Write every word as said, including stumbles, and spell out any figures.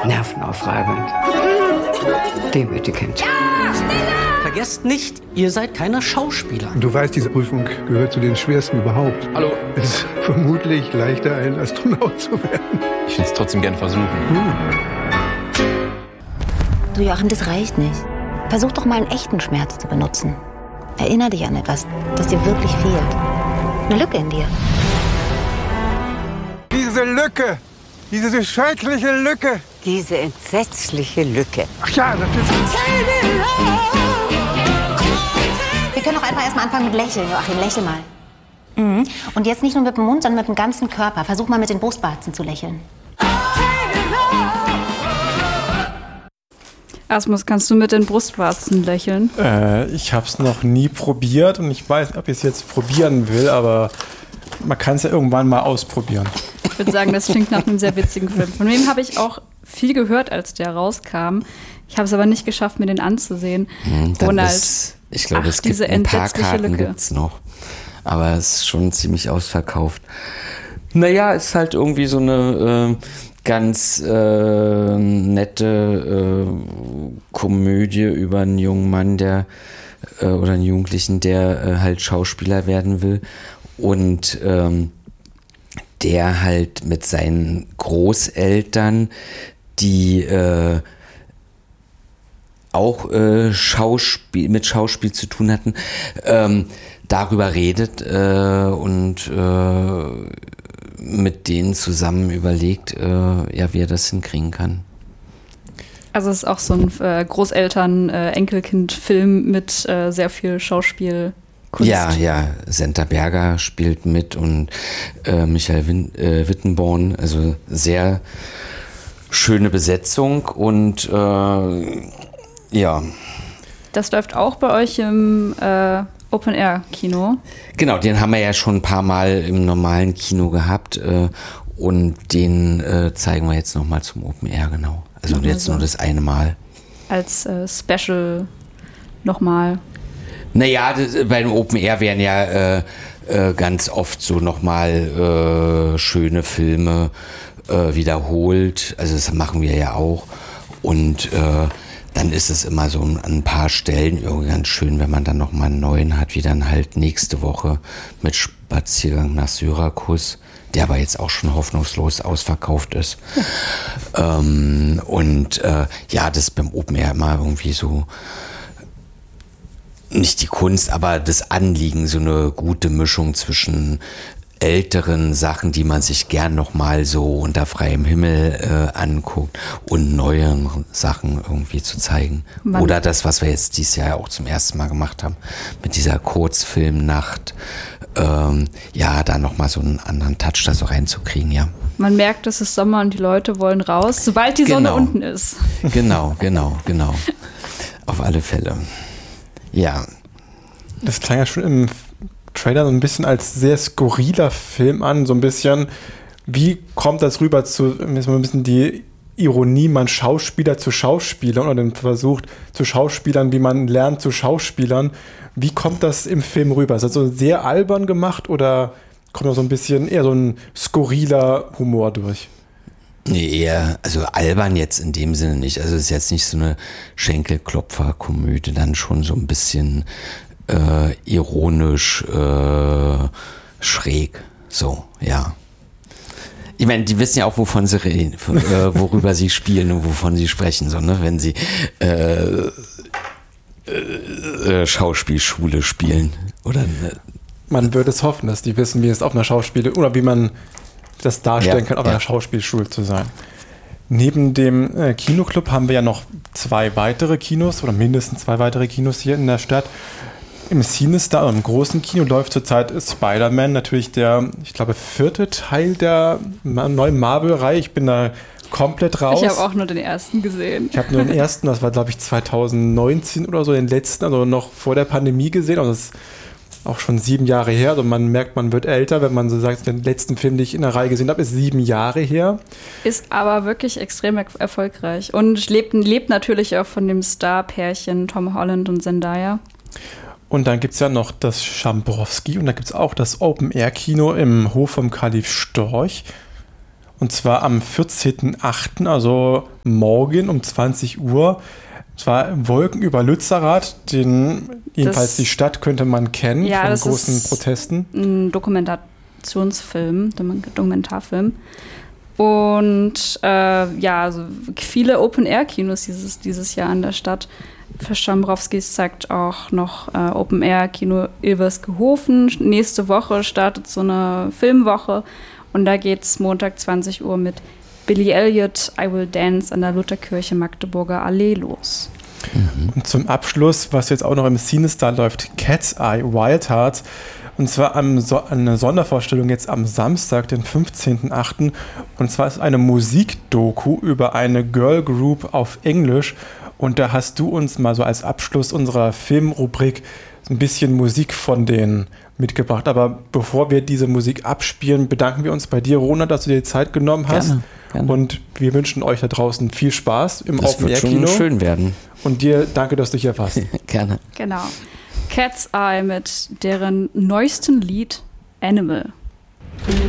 Nervenaufreibend. Demütigend. Ja, schneller! Vergesst nicht, ihr seid keine Schauspieler. Du weißt, diese Prüfung gehört zu den schwersten überhaupt. Hallo. Es ist vermutlich leichter, ein Astronaut zu werden. Ich will es trotzdem gern versuchen. Hm. Du Joachim, das reicht nicht. Versuch doch mal einen echten Schmerz zu benutzen. Erinner dich an etwas, das dir wirklich fehlt. Eine Lücke in dir. Diese Lücke, diese schreckliche Lücke. Diese entsetzliche Lücke. Ach ja, das ist... Wir können doch einfach erstmal anfangen mit Lächeln, Joachim. Lächel mal. Mhm. Und jetzt nicht nur mit dem Mund, sondern mit dem ganzen Körper. Versuch mal mit den Brustwarzen zu lächeln. Asmus, kannst du mit den Brustwarzen lächeln? Äh, ich habe es noch nie probiert und ich weiß nicht, ob ich es jetzt probieren will, aber man kann es ja irgendwann mal ausprobieren. Ich würde sagen, das klingt nach einem sehr witzigen Film. Von dem habe ich auch viel gehört, als der rauskam. Ich habe es aber nicht geschafft, mir den anzusehen. Hm, Ronald, ist, ich glaube, ach, es gibt diese ein paar entsetzliche Karten Lücke. gibt's noch. Aber es ist schon ziemlich ausverkauft. Naja, es ist halt irgendwie so eine äh, ganz äh, nette äh, Komödie über einen jungen Mann, der äh, oder einen Jugendlichen, der äh, halt Schauspieler werden will und ähm, der halt mit seinen Großeltern, die äh, auch äh, Schauspiel, mit Schauspiel zu tun hatten, ähm, darüber redet äh, und äh, mit denen zusammen überlegt, äh, ja, wie er das hinkriegen kann. Also es ist auch so ein äh, Großeltern-Enkelkind-Film mit äh, sehr viel Schauspielkunst. Ja, ja, Senta Berger spielt mit und äh, Michael Win- äh, Wittenborn, also sehr schöne Besetzung und äh, ja. Das läuft auch bei euch im äh, Open-Air-Kino. Genau, den haben wir ja schon ein paar Mal im normalen Kino gehabt äh, und den äh, zeigen wir jetzt nochmal zum Open-Air, genau. Also Nochmal jetzt so. nur das eine Mal. Als äh, Special nochmal. Naja, das, bei dem Open-Air werden ja äh, äh, ganz oft so nochmal äh, schöne Filme äh, wiederholt. Also das machen wir ja auch. Und äh, dann ist es immer so an ein paar Stellen irgendwie ganz schön, wenn man dann nochmal einen neuen hat, wie dann halt nächste Woche mit Spaziergang nach Syrakus, der aber jetzt auch schon hoffnungslos ausverkauft ist. Ja. Ähm, und äh, ja, das ist beim Open Air immer irgendwie so, nicht die Kunst, aber das Anliegen, so eine gute Mischung zwischen älteren Sachen, die man sich gern nochmal so unter freiem Himmel äh, anguckt und neuen Sachen irgendwie zu zeigen. Mann. Oder das, was wir jetzt dieses Jahr auch zum ersten Mal gemacht haben, mit dieser Kurzfilmnacht, ähm, ja, da nochmal so einen anderen Touch da so reinzukriegen, ja. Man merkt, es ist Sommer und die Leute wollen raus, sobald die Genau. Sonne unten ist. Genau, genau, genau. Auf alle Fälle. Ja. Das klang ja schon im Trailer so ein bisschen als sehr skurriler Film an, so ein bisschen, wie kommt das rüber zu, jetzt mal ein bisschen die Ironie, man Schauspieler zu Schauspielern oder den versucht zu Schauspielern, wie man lernt zu Schauspielern. Wie kommt das im Film rüber? Ist das so sehr albern gemacht oder kommt da so ein bisschen eher so ein skurriler Humor durch? Nee, eher, also albern jetzt in dem Sinne nicht. Also es ist jetzt nicht so eine Schenkelklopfer-Komödie, dann schon so ein bisschen Äh, ironisch, äh, schräg, so, ja. Ich meine, die wissen ja auch, wovon sie reden, äh, worüber sie spielen und wovon sie sprechen, so, ne, wenn sie äh, äh, Schauspielschule spielen, oder? Ne? Man würde es hoffen, dass die wissen, wie es auf einer Schauspiel oder wie man das darstellen Ja, kann, auf ja. einer Schauspielschule zu sein. Neben dem äh, Kinoclub haben wir ja noch zwei weitere Kinos oder mindestens zwei weitere Kinos hier in der Stadt. Im Cinestar, im großen Kino, läuft zurzeit Spider-Man, natürlich der, ich glaube, vierte Teil der neuen Marvel-Reihe. Ich bin da komplett raus. Ich habe auch nur den ersten gesehen. Ich habe nur den ersten, das war, glaube ich, zwanzig neunzehn oder so, den letzten, also noch vor der Pandemie gesehen. Also das ist auch schon sieben Jahre her. Also man merkt, man wird älter, wenn man so sagt, den letzten Film, den ich in der Reihe gesehen habe, ist sieben Jahre her. Ist aber wirklich extrem er- erfolgreich. Und lebt, lebt natürlich auch von dem Star-Pärchen Tom Holland und Zendaya. Und dann gibt es ja noch das Schamborowski und da gibt es auch das Open-Air-Kino im Hof vom Kalif Storch. Und zwar am vierzehnten achten, also morgen um zwanzig Uhr. Und zwar Wolken über Lützerath, den jedenfalls Das- die Stadt könnte man kennen Ja, von das großen ist- Protesten. Ein Dokumentationsfilm, Dokumentarfilm. Und äh, ja, also viele Open-Air-Kinos dieses, dieses Jahr in der Stadt. Für Schambrowskis zeigt auch noch äh, Open-Air-Kino Ilversgehofen. Nächste Woche startet so eine Filmwoche. Und da geht es Montag zwanzig Uhr mit Billy Elliot, I Will Dance an der Lutherkirche Magdeburger Allee los. Und zum Abschluss, was jetzt auch noch im Cinestar läuft, Cat's Eye Wild Hearts. Und zwar am so eine Sondervorstellung jetzt am Samstag, den fünfzehnten achten Und zwar ist eine Musikdoku über eine Girl Group auf Englisch. Und da hast du uns mal so als Abschluss unserer Filmrubrik so ein bisschen Musik von denen mitgebracht. Aber bevor wir diese Musik abspielen, bedanken wir uns bei dir, Ronald, dass du dir die Zeit genommen hast. Gerne, gerne. Und wir wünschen euch da draußen viel Spaß im Das wird schon Open-Air-Kino. schön werden. Und dir danke, dass du hier warst. Gerne. Genau. Cat's Eye mit deren neuesten Lied Animal.